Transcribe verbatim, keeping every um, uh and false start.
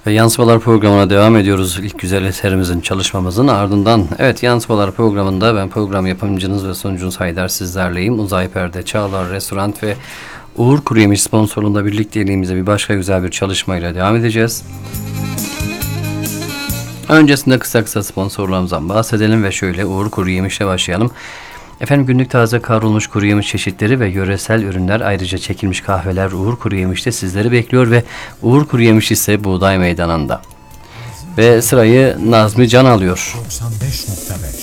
Ve Yansımalar programına devam ediyoruz. İlk güzel eserimizin, çalışmamızın ardından. Evet, Yansımalar programında ben program yapımcınız ve sunucunuz Haydar sizlerleyim. Uzay Perde, Çağlar Restoran ve Uğur Kuruyemiş sponsorluğunda birlikteliğimize bir başka güzel bir çalışmayla devam edeceğiz. Öncesinde kısa kısa sponsorlarımızdan bahsedelim ve şöyle Uğur Kuruyemiş'le başlayalım. Efendim, günlük taze kavrulmuş kuru yemiş çeşitleri ve yöresel ürünler, ayrıca çekilmiş kahveler Uğur Kuruyemiş'te sizleri bekliyor ve Uğur Kuruyemiş ise Buğday Meydanı'nda. Ve sırayı Nazmi Can alıyor. doksan beş nokta beş